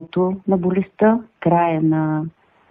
началото на болестта, края на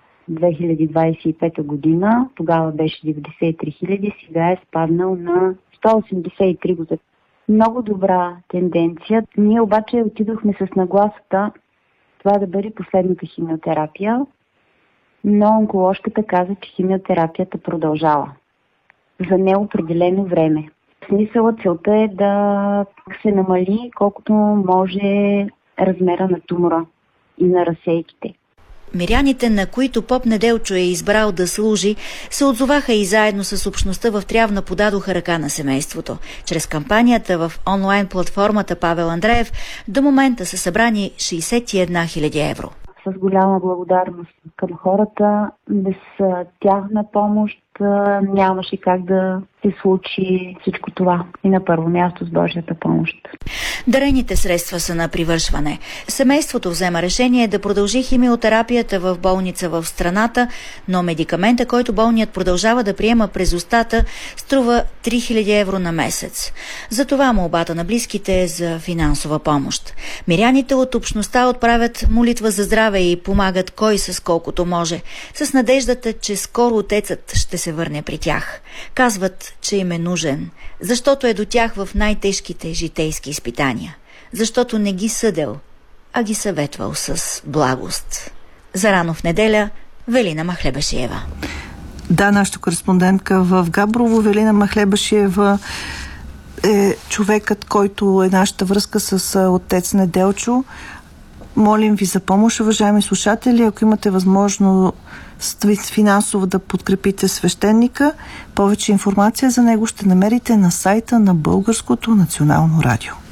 2025 година. Тогава беше 93 хиляди, сега е спаднал на 183 години. Много добра тенденция. Ние обаче отидохме с нагласата това да бъде последната химиотерапия, но онколожката каза, че химиотерапията продължава за неопределено време. Смисълът, целта е да се намали колкото може размера на тумора и на разсейките. Миряните, на които поп Неделчо е избрал да служи, се отзоваха и заедно с общността в Трявна подадоха ръка на семейството. Чрез кампанията в онлайн платформата Павел Андреев до момента са събрани 61 000 евро. С голяма благодарност към хората, без тяхна помощ нямаше как да се случи всичко това. И на първо място с Божията помощ. Дарените средства са на привършване. Семейството взема решение да продължи химиотерапията в болница в страната, но медикамента, който болният продължава да приема през устата, струва 3000 евро на месец. Затова молбата на близките е за финансова помощ. Миряните от общността отправят молитва за здраве и помагат кой с колкото може, с надеждата, че скоро отецът ще се върне при тях. Казват, че им е нужен, защото е до тях в най-тежките житейски изпитания, защото не ги съдел, а ги съветвал с благост. За рано в неделя, Велина Махлебашиева. Да, нашата кореспондентка в Габрово, Велина Махлебашиева, е човекът, който е нашата връзка с отец Неделчо. Молим ви за помощ, уважаеми слушатели, ако имате възможност финансово да подкрепите свещеника. Повече информация за него ще намерите на сайта на Българското национално радио.